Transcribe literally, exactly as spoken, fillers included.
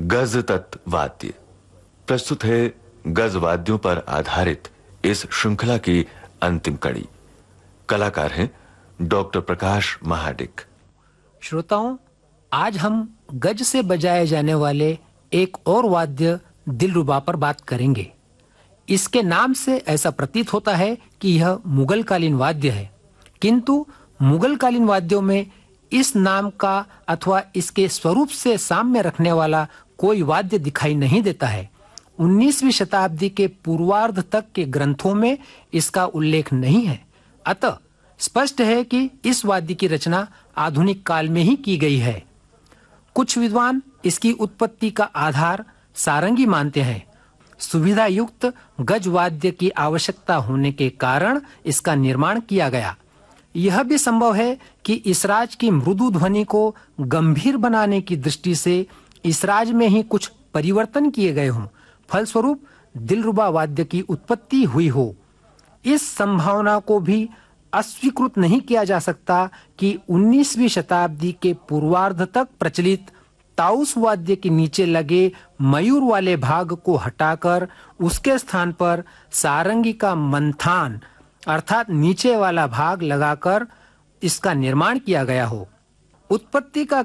गज तत्व वाद्य। प्रस्तुत है गज वाद्यों पर आधारित इस श्रृंखला की अंतिम कड़ी। कलाकार हैं डॉक्टर प्रकाश महाडिक। श्रोताओं, आज हम गज से बजाए जाने वाले एक और वाद्य दिलरुबा पर बात करेंगे। इसके नाम से ऐसा प्रतीत होता है कि यह मुगल कालीन वाद्य है, किंतु मुगल कालीन वाद्यों में इस नाम का अथवा इसके स्वरूप से साम्य रखने वाला कोई वाद्य दिखाई नहीं देता है। उन्नीसवीं शताब्दी के पूर्वार्ध तक के ग्रंथों में इसका उल्लेख नहीं है। अतः स्पष्ट है कि इस वाद्य की रचना आधुनिक काल में ही की गई है। कुछ विद्वान इसकी उत्पत्ति का आधार सारंगी मानते हैं। सुविधा युक्त गज वाद्य की आवश्यकता होने के कारण इसका निर्माण किया गया। यह भी संभव है कि इसराज की मृदु ध्वनि को गंभीर बनाने की दृष्टि से इसराज में ही कुछ परिवर्तन किए गए हों, फलस्वरूप दिलरुबा वाद्य की उत्पत्ति हुई हो। इस संभावना को भी अस्वीकृत नहीं किया जा सकता कि उन्नीसवीं शताब्दी के पूर्वार्ध तक प्रचलित ताउस वाद्य के नीचे लगे मयूर वाले भाग को हटाकर उसके स्थान पर सारंगी का मंथान अर्थात नीचे वाला भाग लगाकर इसका निर्माण किया गया हो। उत्पत्ति का